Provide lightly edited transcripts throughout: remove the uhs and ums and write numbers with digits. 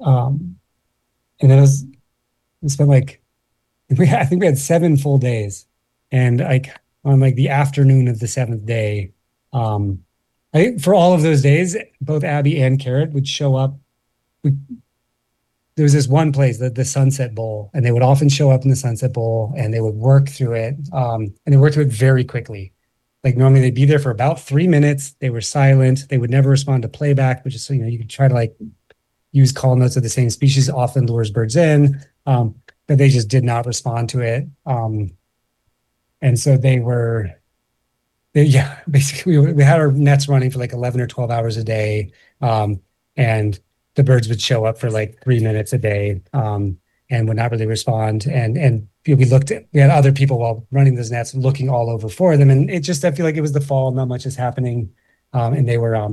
Um, and then we spent like I think we had 7 full days, and like on like the afternoon of the seventh day, um, for all of those days, both Abby and Carrot would show up. We, there was this one place, the Sunset Bowl, and they would often show up in the Sunset Bowl, and they would work through it, and they worked through it very quickly. Like normally they'd be there for about 3 minutes. They were silent. They would never respond to playback, which is so you could try to like use call notes of the same species often lures birds in, but they just did not respond to it. And so yeah, basically we had our nets running for like 11 or 12 hours a day. And the birds would show up for like 3 minutes a day, and would not really respond. And we had other people while running those nets looking all over for them. And I feel like it was the fall, not much is happening. And they were,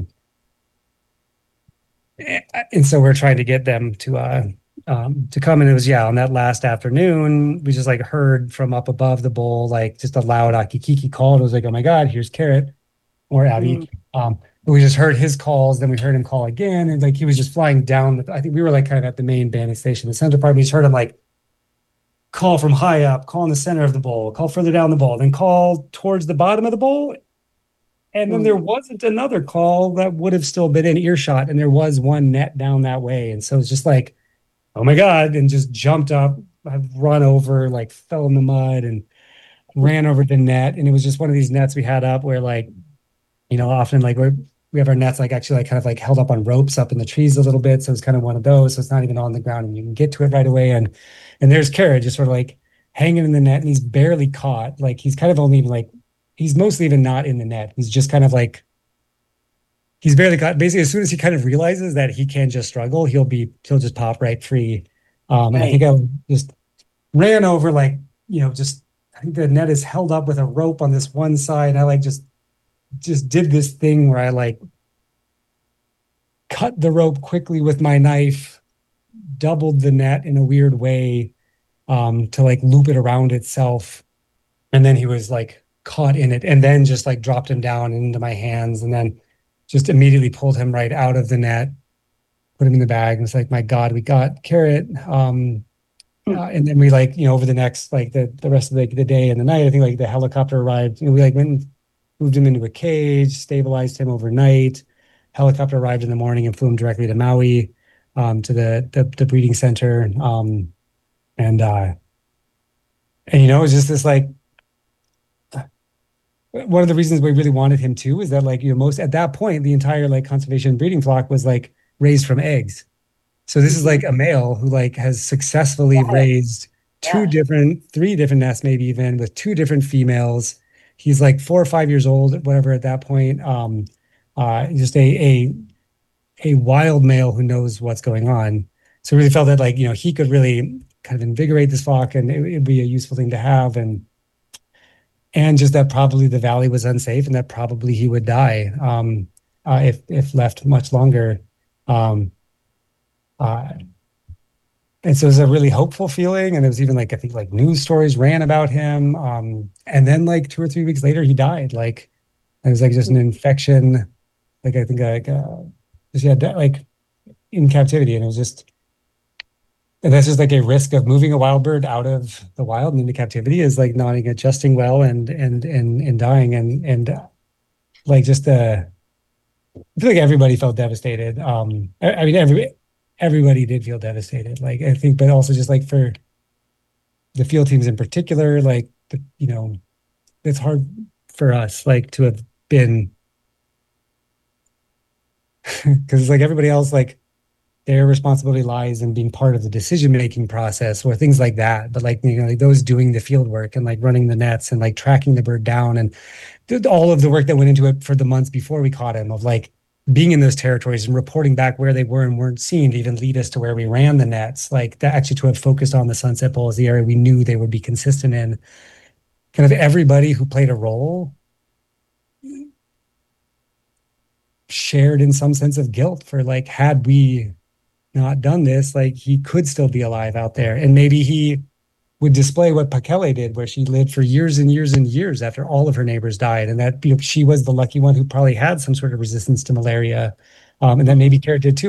and so we're trying to get them to come. And it was, yeah, on that last afternoon, we just like heard from up above the bowl, like just a loud Akikiki call. It was like, oh my God, here's Carrot or Abby. But we just heard his calls, then we heard him call again. And like he was just flying down. I think we were like kind of at the main banding station, the center part. We just heard him like call from high up, call in the center of the bowl, call further down the bowl, then call towards the bottom of the bowl. And then there wasn't another call that would have still been in earshot. And there was one net down that way. And so it's just like, oh my God, and just jumped up. I've run over, like fell in the mud and ran over the net. And it was just one of these nets we had up where like, often like we have our nets like actually like kind of like held up on ropes up in the trees a little bit. So it's kind of one of those. So it's not even on the ground and you can get to it right away. And there's Carrot just sort of like hanging in the net and he's barely caught. Like he's kind of only even like, he's mostly even not in the net. He's just kind of like, he's barely caught. Basically, as soon as he kind of realizes that he can just struggle, he'll just pop right free. And I think I just ran over like, just I think the net is held up with a rope on this one side. I like just did this thing where I like cut the rope quickly with my knife, doubled the net in a weird way, to like loop it around itself. And then he was like caught in it and then just like dropped him down into my hands and then just immediately pulled him right out of the net, put him in the bag. And it's like, my God, we got Carrot. And then we like, over the next, like the rest of the day and the night, I think like the helicopter arrived, we like went and moved him into a cage, stabilized him overnight. Helicopter arrived in the morning and flew him directly to Maui, to the breeding center. And it was just this like, one of the reasons we really wanted him too is that like, most at that point, the entire like conservation breeding flock was like raised from eggs. So this is like a male who like has successfully raised three different nests, maybe even with two different females. He's like 4 or 5 years old, whatever at that point. Just a wild male who knows what's going on. So we really felt that like, he could really kind of invigorate this flock and it'd be a useful thing to have. And just that probably the valley was unsafe and that probably he would die, if left much longer. And so it was a really hopeful feeling. And it was even like, I think like news stories ran about him. And then like 2 or 3 weeks later, he died. Like it was like just an infection. Like I think like just yeah, like in captivity. And it was just, and that's just like a risk of moving a wild bird out of the wild and into captivity is like not adjusting well and dying. And like just I feel like everybody felt devastated. I mean, everybody did feel devastated. Like I think, but also just like for the field teams in particular, like it's hard for us like to have been because it's like everybody else, like their responsibility lies in being part of the decision-making process or things like that. But like, like those doing the field work and like running the nets and like tracking the bird down and all of the work that went into it for the months before we caught him of like being in those territories and reporting back where they were and weren't seen to even lead us to where we ran the nets, like that actually to have focused on the Sunset Bowl as the area we knew they would be consistent in. Kind of everybody who played a role shared in some sense of guilt for like, had we not done this, like he could still be alive out there. And maybe he would display what Pakele did, where she lived for years and years and years after all of her neighbors died. And that she was the lucky one who probably had some sort of resistance to malaria. And that maybe Carrot did too.